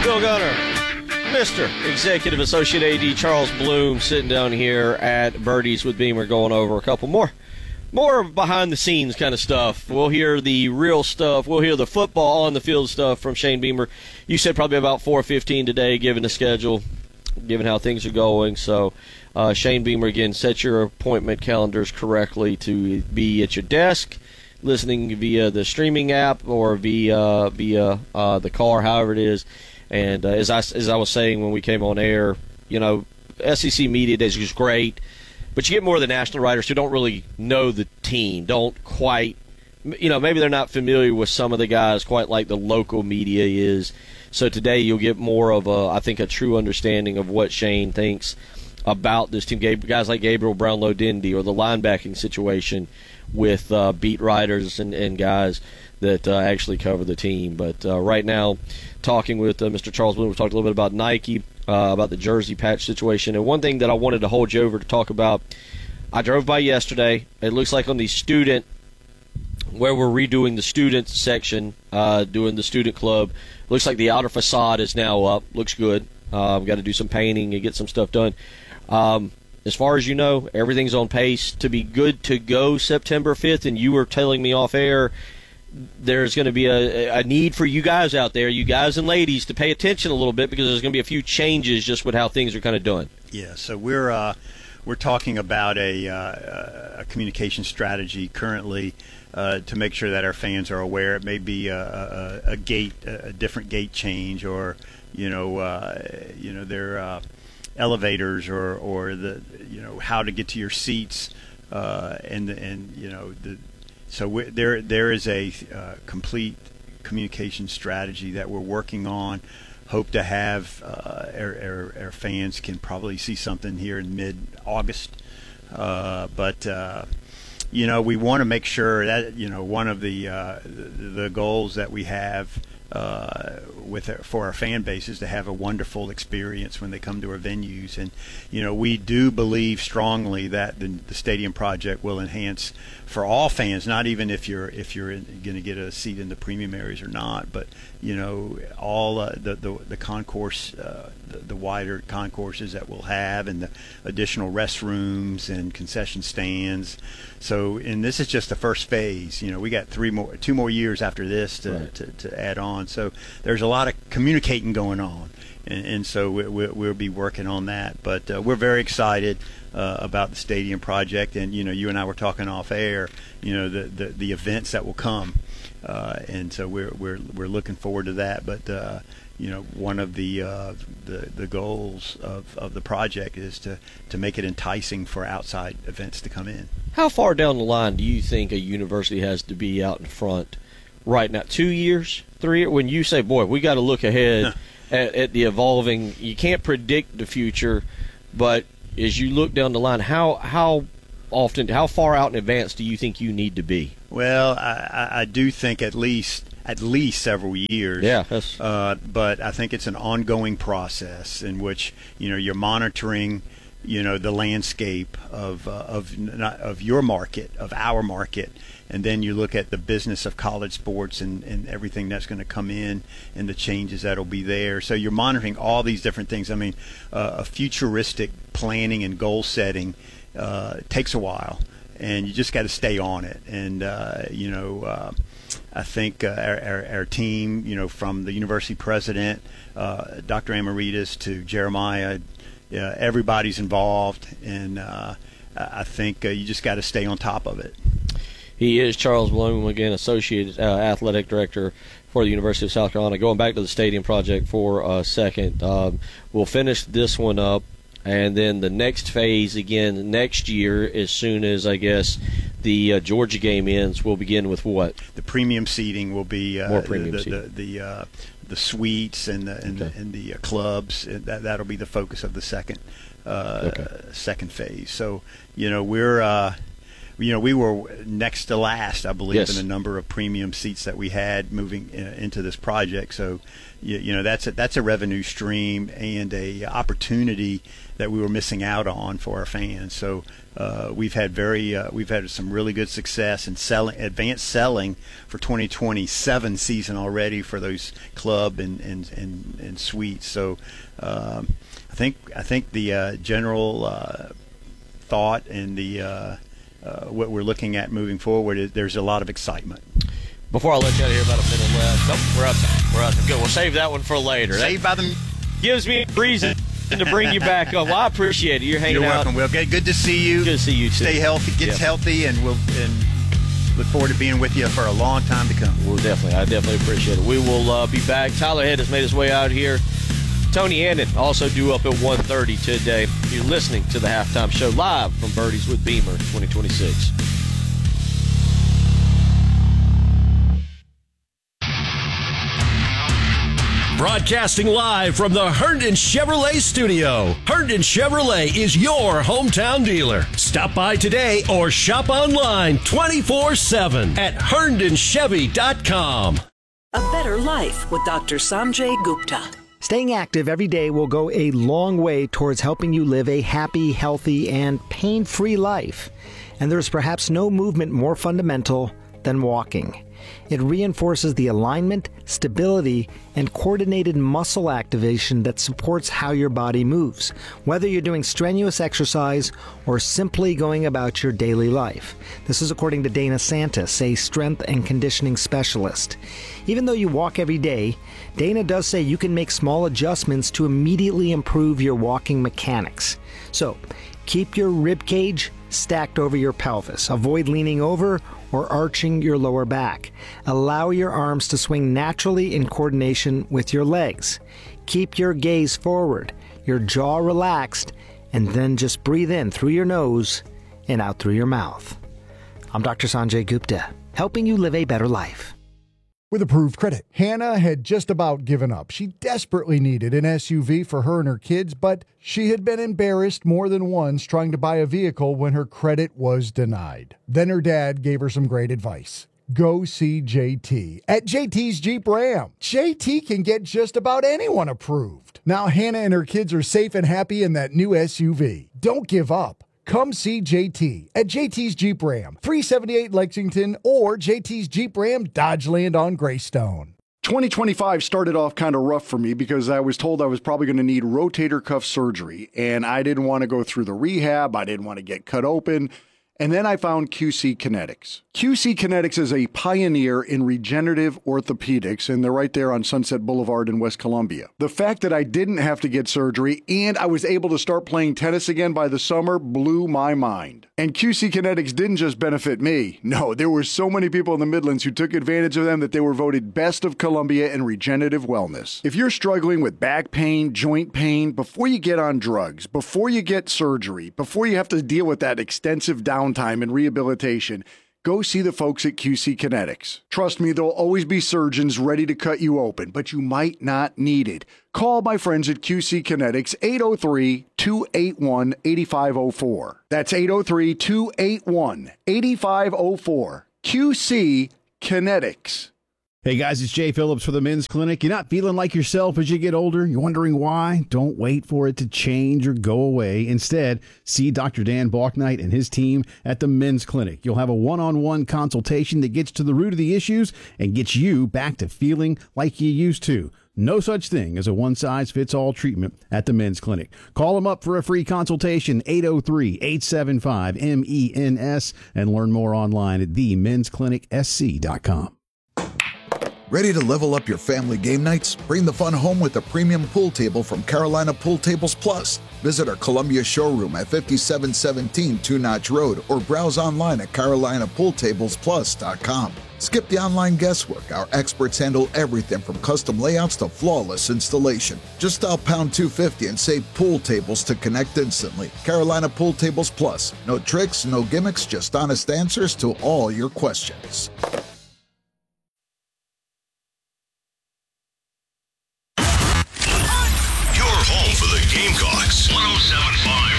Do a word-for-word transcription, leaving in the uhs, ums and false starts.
Bill Gunner, Mister Executive Associate A D Charles Bloom, sitting down here at Birdies with Beamer, going over a couple more more behind-the-scenes kind of stuff. We'll hear the real stuff. We'll hear the football on-the-field stuff from Shane Beamer. You said probably about four fifteen today, given the schedule, given how things are going. So, uh, Shane Beamer, again, set your appointment calendars correctly to be at your desk, listening via the streaming app or via, via uh, the car, however it is. And uh, as I as I was saying when we came on air, you know, S E C Media Days is great, but you get more of the national writers who don't really know the team, don't quite, you know, maybe they're not familiar with some of the guys quite like the local media is. So today you'll get more of a, I think, a true understanding of what Shane thinks about this team. Guys like Gabriel Brownlow-Dindy, or the linebacking situation with uh, beat writers and, and guys that uh, actually cover the team. But uh, right now, talking with uh, Mister Charles Bloom, we talked a little bit about Nike, uh, about the jersey patch situation. And one thing that I wanted to hold you over to talk about, I drove by yesterday. It looks like on the student, where we're redoing the student section, uh, doing the student club, looks like the outer facade is now up. Looks good. Uh, I've got to do some painting and get some stuff done. Um, as far as you know, everything's on pace to be good to go September fifth, and you were telling me off air there's going to be a, a need for you guys out there, you guys and ladies, to pay attention a little bit, because there's going to be a few changes just with how things are kind of done. Yeah, so we're uh, we're talking about a, uh, a communication strategy currently uh, to make sure that our fans are aware. It may be a, a, a gate, a different gate change, or you know, uh, you know, their uh, elevators, or or the you know how to get to your seats, uh, and and you know the. So we, there, there is a uh, complete communication strategy that we're working on. Hope to have uh, our, our, our fans can probably see something here in mid-August. Uh, but uh, you know, we want to make sure that you know one of the uh, the, the goals that we have uh, with our, for our fan base is to have a wonderful experience when they come to our venues. And you know, we do believe strongly that the, the stadium project will enhance for all fans, not even if you're if you're going to get a seat in the premium areas or not, but you know, all uh, the, the the concourse, uh, the, the wider concourses that we'll have, and the additional restrooms and concession stands. So, and this is just the first phase. You know, we got three more, two more years after this to right. to, to add on. So there's a lot of communicating going on, and, and so we, we, we'll be working on that. But uh, we're very excited Uh, about the stadium project, and you know, you and I were talking off air. You know, the the, the events that will come, uh, and so we're we're we're looking forward to that. But uh, you know, one of the uh, the the goals of, of the project is to to make it enticing for outside events to come in. How far down the line do you think a university has to be out in front right now? Two years, three years? When you say, boy, we got to look ahead at, at the evolving. You can't predict the future, but as you look down the line, how how often, how far out in advance do you think you need to be? Well, I, I do think at least at least several years. Yeah, that's... Uh, but I think it's an ongoing process in which you know you're monitoring, you know, the landscape of uh, of not, of your market, of our market, and then you look at the business of college sports and, and everything that's going to come in and the changes that'll be there. So you're monitoring all these different things. I mean, uh, a futuristic planning and goal setting uh, takes a while, and you just got to stay on it. And uh, you know, uh, I think uh, our, our, our team, you know, from the university president, uh, Doctor Amaritas, to Jeremiah, uh, everybody's involved, and uh, I think uh, you just got to stay on top of it. He is Charles Bloom, again, Associate uh, Athletic Director for the University of South Carolina. Going back to the stadium project for a second, um, we'll finish this one up, and then the next phase, again, next year, as soon as, I guess, the uh, Georgia game ends, we'll begin with what? The premium seating will be uh, more premium the, the, seating. The, the, uh, the suites and the, and, okay. the, and the uh, clubs. That, that'll be the focus of the second uh, okay. second phase. So, you know, we're... Uh, you know, we were next to last, I believe, yes. in the number of premium seats that we had moving uh, into this project. So, you, you know, that's a, that's a revenue stream and a opportunity that we were missing out on for our fans. So uh, we've had very uh, we've had some really good success in selling, advanced selling for twenty twenty-seven season already for those club and and and, and suites. So um, I think I think the uh, general uh, thought and the uh, uh, what we're looking at moving forward is there's a lot of excitement. Before I let you out of here, about a minute left. Nope, we're up. We're up. Good. We'll save that one for later. Saved by the gives me a reason to bring you back up. Well, I appreciate it. You're hanging You're out. welcome, Will. Good, good to see you. Good to see you too. Stay healthy, get yep. healthy, and we'll and look forward to being with you for a long time to come. Well, definitely. I definitely appreciate it. We will uh, be back. Tyler Head has made his way out here. Tony Annan also due up at one thirty today. You're listening to the Halftime Show live from Birdies with Beamer twenty twenty-six. Broadcasting live from the Herndon Chevrolet studio. Herndon Chevrolet is your hometown dealer. Stop by today or shop online twenty-four seven at herndon chevy dot com. A better life with Doctor Sanjay Gupta. Staying active every day will go a long way towards helping you live a happy, healthy, and pain-free life. And there's perhaps no movement more fundamental than walking. It reinforces the alignment, stability, and coordinated muscle activation that supports how your body moves, whether you're doing strenuous exercise or simply going about your daily life. This is according to Dana Santis, a strength and conditioning specialist. Even though you walk every day, Dana does say you can make small adjustments to immediately improve your walking mechanics. So, keep your rib cage stacked over your pelvis. Avoid leaning over or arching your lower back. Allow your arms to swing naturally in coordination with your legs. Keep your gaze forward, your jaw relaxed, and then just breathe in through your nose and out through your mouth. I'm Doctor Sanjay Gupta, helping you live a better life. With approved credit, Hannah had just about given up. She desperately needed an S U V for her and her kids, but she had been embarrassed more than once trying to buy a vehicle when her credit was denied. Then her dad gave her some great advice. Go see J T at J T's Jeep Ram. J T can get just about anyone approved. Now Hannah and her kids are safe and happy in that new S U V. Don't give up. Come see J T at J T's Jeep Ram, three seventy-eight Lexington, or J T's Jeep Ram, Dodgeland on Greystone. twenty twenty-five started off kind of rough for me because I was told I was probably going to need rotator cuff surgery, and I didn't want to go through the rehab. I didn't want to get cut open. And then I found Q C Kinetics. Q C Kinetics is a pioneer in regenerative orthopedics, and they're right there on Sunset Boulevard in West Columbia. The fact that I didn't have to get surgery and I was able to start playing tennis again by the summer blew my mind. And Q C Kinetics didn't just benefit me. No, there were so many people in the Midlands who took advantage of them that they were voted Best of Columbia in regenerative wellness. If you're struggling with back pain, joint pain, before you get on drugs, before you get surgery, before you have to deal with that extensive downtime and rehabilitation, go see the folks at Q C Kinetics. Trust me, there'll always be surgeons ready to cut you open, but you might not need it. Call my friends at Q C Kinetics, eight oh three, two eight one, eight five oh four. That's eight oh three, two eight one, eight five oh four. Q C Kinetics. Hey guys, it's Jay Phillips for the Men's Clinic. You're not feeling like yourself as you get older? You're wondering why? Don't wait for it to change or go away. Instead, see Doctor Dan Balknight and his team at the Men's Clinic. You'll have a one-on-one consultation that gets to the root of the issues and gets you back to feeling like you used to. No such thing as a one-size-fits-all treatment at the Men's Clinic. Call them up for a free consultation, eight oh three, eight seven five, M E N S, and learn more online at the mens clinic s c dot com. Ready to level up your family game nights? Bring the fun home with a premium pool table from Carolina Pool Tables Plus. Visit our Columbia showroom at fifty-seven seventeen Two Notch Road or browse online at carolina pool tables plus dot com. Skip the online guesswork. Our experts handle everything from custom layouts to flawless installation. Just dial pound two fifty and say pool tables to connect instantly. Carolina Pool Tables Plus. No tricks, no gimmicks, just honest answers to all your questions. Your home for the Gamecocks. one oh seven point five